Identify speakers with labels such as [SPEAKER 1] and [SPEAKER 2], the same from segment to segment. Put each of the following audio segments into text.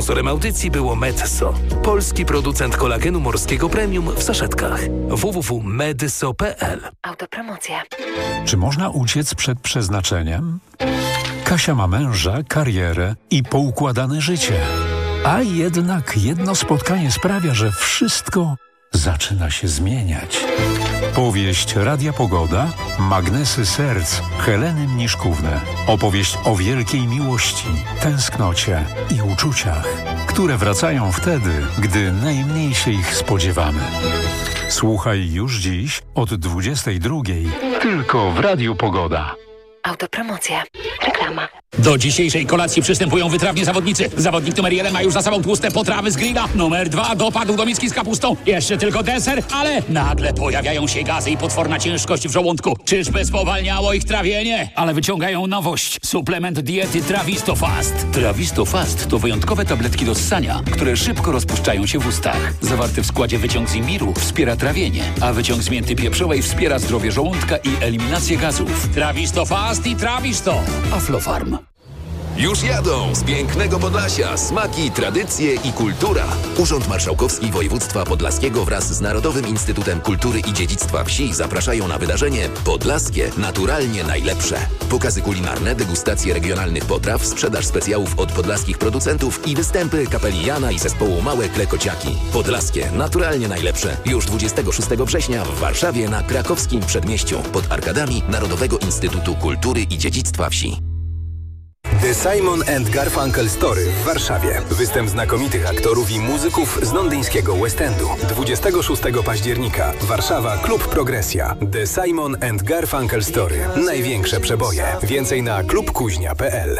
[SPEAKER 1] Sponsorem audycji było Medso, polski producent kolagenu morskiego premium w saszetkach. www.medso.pl.
[SPEAKER 2] Autopromocja.
[SPEAKER 3] Czy można uciec przed przeznaczeniem? Kasia ma męża, karierę i poukładane życie. A jednak jedno spotkanie sprawia, że wszystko zaczyna się zmieniać. Powieść Radia Pogoda, Magnesy Serc, Heleny Mniszkówny. Opowieść o wielkiej miłości, tęsknocie i uczuciach, które wracają wtedy, gdy najmniej się ich spodziewamy. Słuchaj już dziś od 22:00 tylko w Radiu Pogoda.
[SPEAKER 2] Autopromocja. Reklama.
[SPEAKER 4] Do dzisiejszej kolacji przystępują wytrawni zawodnicy. Zawodnik numer 1 ma już za sobą tłuste potrawy z grilla. Numer 2 dopadł do miski z kapustą. Jeszcze tylko deser, ale nagle pojawiają się gazy i potworna ciężkość w żołądku. Czyżby spowalniało ich trawienie? Ale wyciągają nowość. Suplement diety Travistofast. Travistofast to wyjątkowe tabletki do ssania, które szybko rozpuszczają się w ustach. Zawarty w składzie wyciąg z imbiru wspiera trawienie, a wyciąg z mięty pieprzowej wspiera zdrowie żołądka i eliminację gazów. Travistofast i Travisto. Aflofarm.
[SPEAKER 5] Już jadą z pięknego Podlasia smaki, tradycje i kultura. Urząd Marszałkowski Województwa Podlaskiego wraz z Narodowym Instytutem Kultury i Dziedzictwa Wsi zapraszają na wydarzenie Podlaskie Naturalnie Najlepsze. Pokazy kulinarne, degustacje regionalnych potraw, sprzedaż specjałów od podlaskich producentów i występy kapeli Jana i zespołu Małe Klekociaki. Podlaskie Naturalnie Najlepsze już 26 września w Warszawie na Krakowskim Przedmieściu pod arkadami Narodowego Instytutu Kultury i Dziedzictwa Wsi.
[SPEAKER 6] The Simon & Garfunkel Story w Warszawie. Występ znakomitych aktorów i muzyków z londyńskiego West Endu. 26 października. Warszawa, Klub Progresja. The Simon & Garfunkel Story. Największe przeboje. Więcej na klubkuźnia.pl.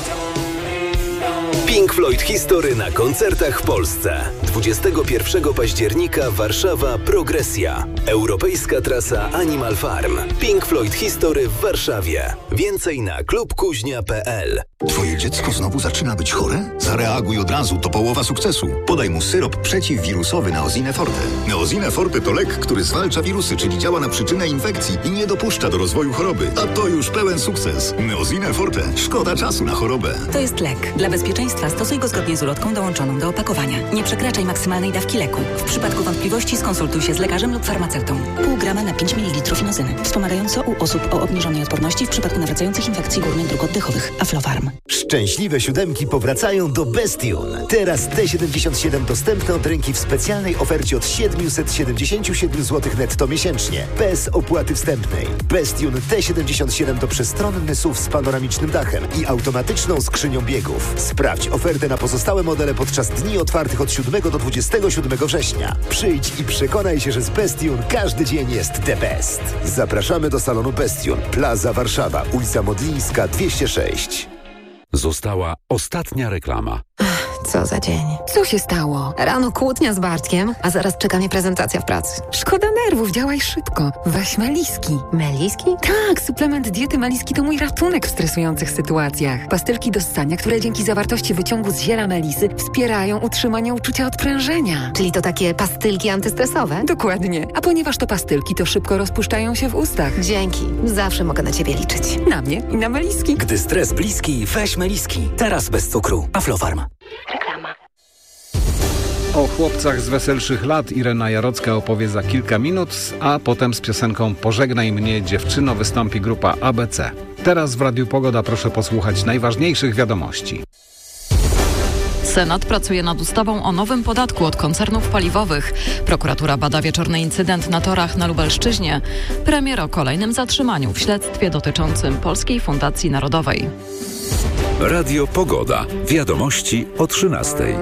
[SPEAKER 6] Pink Floyd History na koncertach w Polsce. 21 października Warszawa Progresja. Europejska trasa Animal Farm. Pink Floyd History w Warszawie. Więcej na klubkuźnia.pl.
[SPEAKER 7] Twoje dziecko znowu zaczyna być chore? Zareaguj od razu, to połowa sukcesu. Podaj mu syrop przeciwwirusowy Neosine Forte. Neosine Forte to lek, który zwalcza wirusy, czyli działa na przyczynę infekcji i nie dopuszcza do rozwoju choroby. A to już pełen sukces. Neosine Forte. Szkoda czasu na chorobę.
[SPEAKER 8] To jest lek. Dla bezpieczeństwa stosuj go zgodnie z ulotką dołączoną do opakowania. Nie przekraczaj maksymalnej dawki leku. W przypadku wątpliwości skonsultuj się z lekarzem lub farmaceutą. Pół grama na 5 ml inozyny. Wspomagająco u osób o obniżonej odporności w przypadku nawracających infekcji górnych dróg oddechowych. Aflofarm.
[SPEAKER 9] Szczęśliwe siódemki powracają do Bestion. Teraz T77 dostępne od ręki w specjalnej ofercie od 777 zł netto miesięcznie. Bez opłaty wstępnej. Bestion T77 to przestronny SUV z panoramicznym dachem i automatyczną skrzynią biegów. Sprawdź ofertę na pozostałe modele podczas dni otwartych od 7 do 27 września. Przyjdź i przekonaj się, że z Bestion każdy dzień jest the best. Zapraszamy do salonu Bestion. Plaza Warszawa, ulica Modlińska 206.
[SPEAKER 10] Została ostatnia reklama.
[SPEAKER 11] Co za dzień. Co się stało? Rano kłótnia z Bartkiem, a zaraz czeka mnie prezentacja w pracy. Szkoda nerwów, działaj szybko. Weź Meliski. Meliski? Tak, suplement diety Meliski to mój ratunek w stresujących sytuacjach. Pastylki do ssania, które dzięki zawartości wyciągu z ziela melisy wspierają utrzymanie uczucia odprężenia. Czyli to takie pastylki antystresowe? Dokładnie. A ponieważ to pastylki, to szybko rozpuszczają się w ustach. Dzięki. Zawsze mogę na ciebie liczyć. Na mnie i na Meliski.
[SPEAKER 12] Gdy stres bliski, weź Meliski. Teraz bez cukru. Aflofarm.
[SPEAKER 2] Reklama.
[SPEAKER 13] O chłopcach z weselszych lat Irena Jarocka opowie za kilka minut, a potem z piosenką Pożegnaj mnie dziewczyno wystąpi grupa ABC. Teraz w Radiu Pogoda proszę posłuchać najważniejszych wiadomości.
[SPEAKER 14] Senat pracuje nad ustawą o nowym podatku od koncernów paliwowych. Prokuratura bada wieczorny incydent na torach na Lubelszczyźnie. Premier o kolejnym zatrzymaniu w śledztwie dotyczącym Polskiej Fundacji Narodowej.
[SPEAKER 10] Radio Pogoda. Wiadomości o 13:00.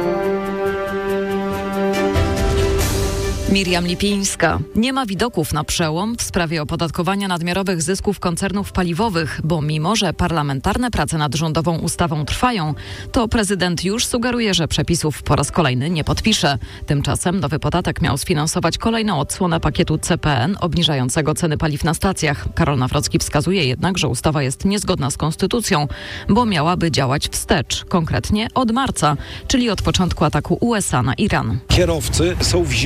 [SPEAKER 14] Miriam Lipińska. Nie ma widoków na przełom w sprawie opodatkowania nadmiarowych zysków koncernów paliwowych, bo mimo, że parlamentarne prace nad rządową ustawą trwają, to prezydent już sugeruje, że przepisów po raz kolejny nie podpisze. Tymczasem nowy podatek miał sfinansować kolejną odsłonę pakietu CPN obniżającego ceny paliw na stacjach. Karol Nawrocki wskazuje jednak, że ustawa jest niezgodna z konstytucją, bo miałaby działać wstecz, konkretnie od marca, czyli od początku ataku USA na Iran.
[SPEAKER 15] Kierowcy są wzięci za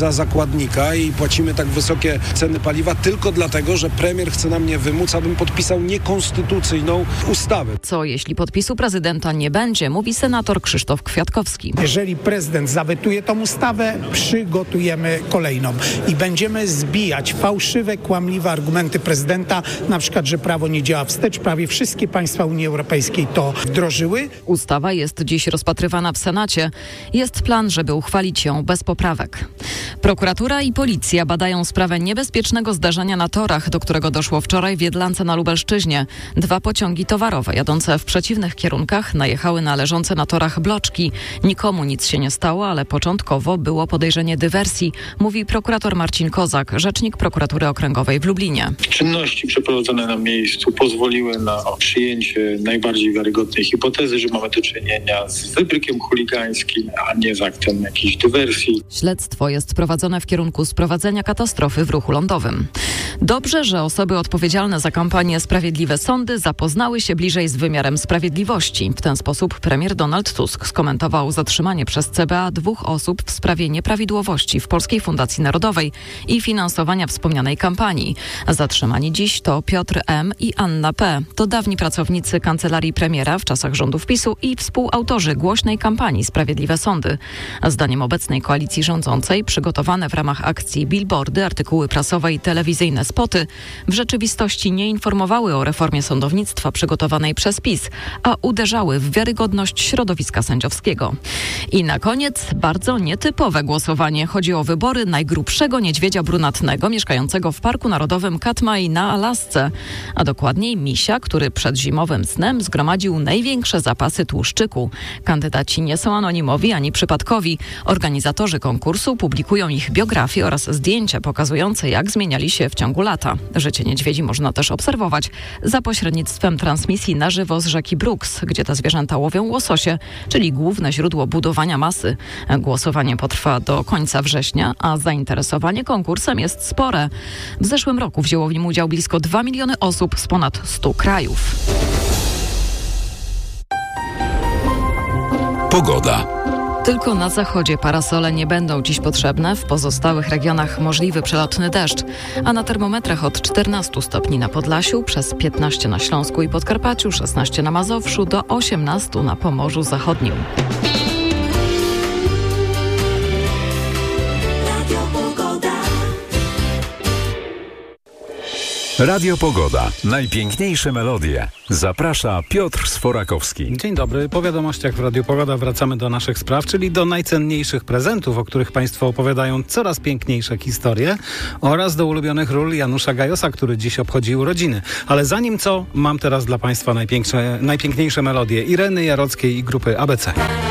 [SPEAKER 15] rola zakładnika i płacimy tak wysokie ceny paliwa tylko dlatego, że premier chce na mnie wymóc, abym podpisał niekonstytucyjną ustawę.
[SPEAKER 14] Co jeśli podpisu prezydenta nie będzie, mówi senator Krzysztof Kwiatkowski.
[SPEAKER 16] Jeżeli prezydent zawetuje tą ustawę, przygotujemy kolejną i będziemy zbijać fałszywe, kłamliwe argumenty prezydenta, na przykład, że prawo nie działa wstecz. Prawie wszystkie państwa Unii Europejskiej to wdrożyły.
[SPEAKER 14] Ustawa jest dziś rozpatrywana w Senacie. Jest plan, żeby uchwalić ją bez poprawek. Prokuratura i policja badają sprawę niebezpiecznego zdarzenia na torach, do którego doszło wczoraj w Jedlance na Lubelszczyźnie. 2 pociągi towarowe jadące w przeciwnych kierunkach najechały na leżące na torach bloczki. Nikomu nic się nie stało, ale początkowo było podejrzenie dywersji, mówi prokurator Marcin Kozak, rzecznik prokuratury okręgowej w Lublinie.
[SPEAKER 17] Czynności przeprowadzone na miejscu pozwoliły na przyjęcie najbardziej wiarygodnej hipotezy, że mamy do czynienia z wybrykiem chuligańskim, a nie z aktem jakiejś dywersji.
[SPEAKER 14] Śledztwo jest prowadzone w kierunku sprowadzenia katastrofy w ruchu lądowym. Dobrze, że osoby odpowiedzialne za kampanię Sprawiedliwe Sądy zapoznały się bliżej z wymiarem sprawiedliwości. W ten sposób premier Donald Tusk skomentował zatrzymanie przez CBA 2 osób w sprawie nieprawidłowości w Polskiej Fundacji Narodowej i finansowania wspomnianej kampanii. Zatrzymani dziś to Piotr M. i Anna P. To dawni pracownicy kancelarii premiera w czasach rządów PiS-u i współautorzy głośnej kampanii Sprawiedliwe Sądy. Zdaniem obecnej koalicji rządzącej przygotowane w ramach akcji billboardy, artykuły prasowe i telewizyjne spoty w rzeczywistości nie informowały o reformie sądownictwa przygotowanej przez PiS, a uderzały w wiarygodność środowiska sędziowskiego. I na koniec bardzo nietypowe głosowanie. Chodzi o wybory najgrubszego niedźwiedzia brunatnego mieszkającego w Parku Narodowym Katmai na Alasce, a dokładniej misia, który przed zimowym snem zgromadził największe zapasy tłuszczyku. Kandydaci nie są anonimowi ani przypadkowi. Organizatorzy konkursu publikują ich biografie oraz zdjęcia pokazujące, jak zmieniali się w ciągu lata. Życie niedźwiedzi można też obserwować za pośrednictwem transmisji na żywo z rzeki Brooks, gdzie te zwierzęta łowią łososie, czyli główne źródło budowania masy. Głosowanie potrwa do końca września, a zainteresowanie konkursem jest spore. W zeszłym roku wzięło w nim udział blisko 2 miliony osób z ponad 100 krajów.
[SPEAKER 10] Pogoda.
[SPEAKER 14] Tylko na zachodzie parasole nie będą dziś potrzebne, w pozostałych regionach możliwy przelotny deszcz, a na termometrach od 14 stopni na Podlasiu, przez 15 na Śląsku i Podkarpaciu, 16 na Mazowszu, do 18 na Pomorzu Zachodnim.
[SPEAKER 10] Radio Pogoda. Najpiękniejsze melodie. Zaprasza Piotr Sforakowski.
[SPEAKER 13] Dzień dobry. Po wiadomościach w Radiu Pogoda wracamy do naszych spraw, czyli do najcenniejszych prezentów, o których Państwo opowiadają coraz piękniejsze historie, oraz do ulubionych ról Janusza Gajosa, który dziś obchodzi urodziny. Ale zanim co, mam teraz dla Państwa najpiękniejsze melodie Ireny Jarockiej i grupy ABC.